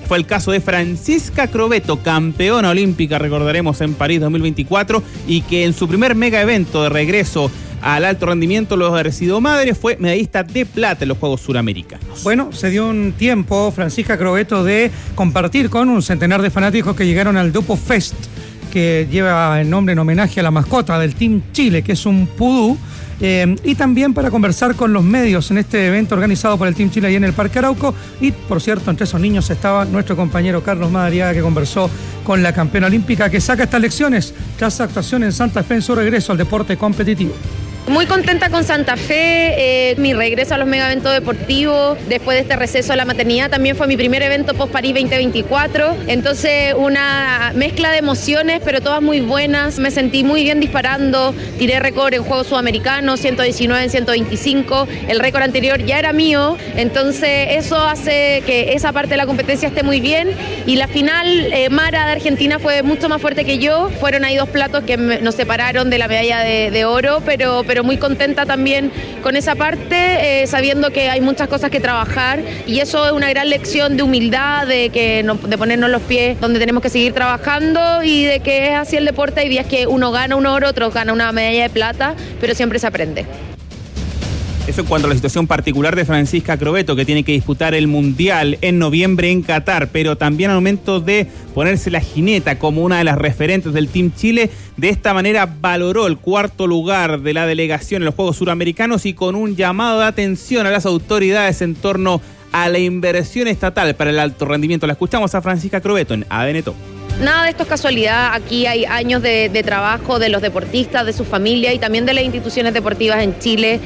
fue el caso de Francisca Crovetto, campeona olímpica, recordaremos, en París 2024, y que en su primer mega evento de regreso al alto rendimiento, luego de haber sido madre, fue medallista de plata en los Juegos Suramericanos. Bueno, se dio un tiempo, Francisca Crovetto, de compartir con un centenar de fanáticos que llegaron al Dupo Fest, que lleva el nombre en homenaje a la mascota del Team Chile, que es un pudú, y también para conversar con los medios en este evento organizado por el Team Chile ahí en el Parque Arauco. Y, por cierto, entre esos niños estaba nuestro compañero Carlos Madariaga, que conversó con la campeona olímpica, que saca estas lecciones tras su actuación en Santa Fe en su regreso al deporte competitivo. Muy contenta con Santa Fe, mi regreso a los mega eventos deportivos después de este receso a la maternidad. También fue mi primer evento post París 2024, entonces una mezcla de emociones, pero todas muy buenas. Me sentí muy bien disparando, tiré récord en Juegos Sudamericanos, 119 en 125, el récord anterior ya era mío, entonces eso hace que esa parte de la competencia esté muy bien. Y la final, Mara de Argentina fue mucho más fuerte que yo, fueron ahí 2 platos que nos separaron de la medalla de oro, pero muy contenta también con esa parte, sabiendo que hay muchas cosas que trabajar, y eso es una gran lección de humildad, de ponernos los pies donde tenemos que seguir trabajando, y de que es así el deporte. Hay días que uno gana un oro, otro gana una medalla de plata, pero siempre se aprende. Eso en cuanto a la situación particular de Francisca Crovetto, que tiene que disputar el Mundial en noviembre en Qatar, pero también al momento de ponerse la jineta como una de las referentes del Team Chile, de esta manera valoró el 4º lugar de la delegación en los Juegos Suramericanos, y con un llamado de atención a las autoridades en torno a la inversión estatal para el alto rendimiento. La escuchamos a Francisca Crovetto en ADN Top. Nada de esto es casualidad, aquí hay años de trabajo de los deportistas, de su familia y también de las instituciones deportivas en Chile.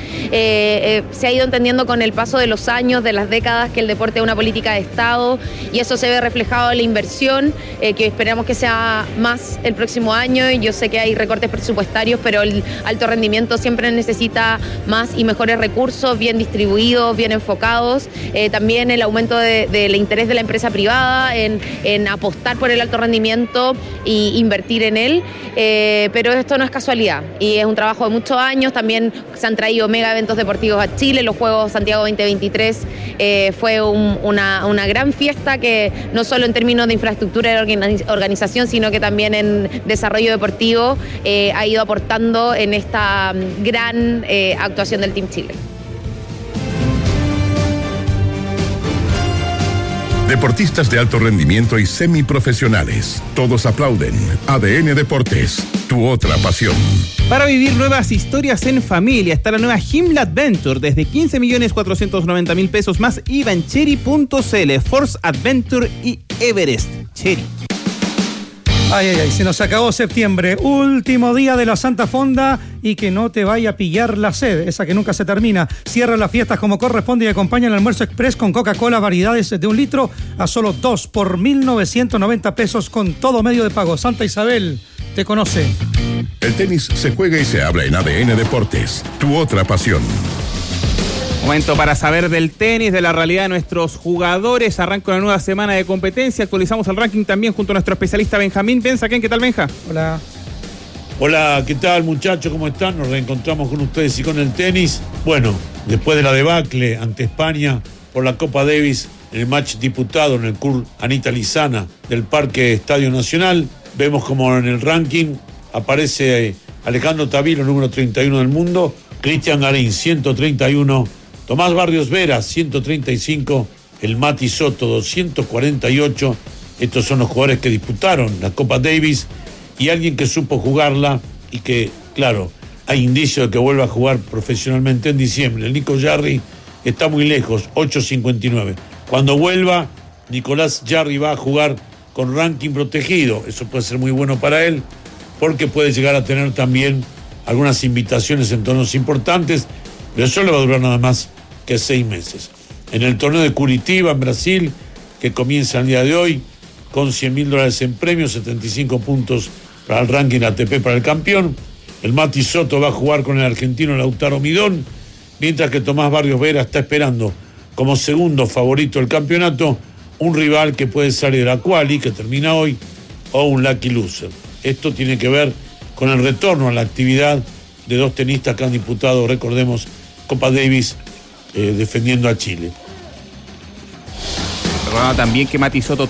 Se ha ido entendiendo con el paso de los años, de las décadas, que el deporte es una política de Estado, y eso se ve reflejado en la inversión, que esperamos que sea más el próximo año. Y yo sé que hay recortes presupuestarios, pero el alto rendimiento siempre necesita más y mejores recursos, bien distribuidos, bien enfocados. También el aumento del interés de la empresa privada en apostar por el alto rendimiento y invertir en él, pero esto no es casualidad y es un trabajo de muchos años. También se han traído mega eventos deportivos a Chile. Los Juegos Santiago 2023 fue una gran fiesta, que no solo en términos de infraestructura y organización, sino que también en desarrollo deportivo ha ido aportando en esta gran actuación del Team Chile. Deportistas de alto rendimiento y semiprofesionales. Todos aplauden. ADN Deportes, tu otra pasión. Para vivir nuevas historias en familia está la nueva Himmel Adventure desde 15.490.000 pesos más IVA en Chery.cl, Force Adventure y Everest. Chery. Ay, se nos acabó septiembre, último día de la Santa Fonda, y que no te vaya a pillar la sed, esa que nunca se termina. Cierra las fiestas como corresponde y acompaña el almuerzo express con Coca-Cola, variedades de 1 litro a solo 2 por 1.990 pesos con todo medio de pago. Santa Isabel te conoce. El tenis se juega y se habla en ADN Deportes, tu otra pasión. Momento para saber del tenis, de la realidad de nuestros jugadores. Arranca una nueva semana de competencia. Actualizamos el ranking también junto a nuestro especialista Benjamín Benzaquén. ¿Qué tal, Benja? Hola. Hola, ¿qué tal, muchachos? ¿Cómo están? Nos reencontramos con ustedes y con el tenis. Bueno, después de la debacle ante España por la Copa Davis, en el match disputado en el CUR Anita Lizana del Parque Estadio Nacional, vemos como en el ranking aparece Alejandro Tavilo, número 31 del mundo, Cristian Garín, 131, Tomás Barrios Vera, 135, el Mati Soto, 248. Estos son los jugadores que disputaron la Copa Davis, y alguien que supo jugarla y que, claro, hay indicios de que vuelva a jugar profesionalmente en diciembre. El Nico Jarry está muy lejos, 8.59. Cuando vuelva, Nicolás Jarry va a jugar con ranking protegido. Eso puede ser muy bueno para él, porque puede llegar a tener también algunas invitaciones en torneos importantes, pero eso le va a durar nada más que 6 meses. En el torneo de Curitiba, en Brasil, que comienza el día de hoy, con $100.000 en premios, 75 puntos para el ranking ATP para el campeón, el Mati Soto va a jugar con el argentino Lautaro Midón, mientras que Tomás Barrios Vera está esperando como segundo favorito del campeonato un rival que puede salir a quali, que termina hoy, o un lucky loser. Esto tiene que ver con el retorno a la actividad de 2 tenistas que han disputado, recordemos, Copa Davis defendiendo a Chile. Recordaba también que Mati Soto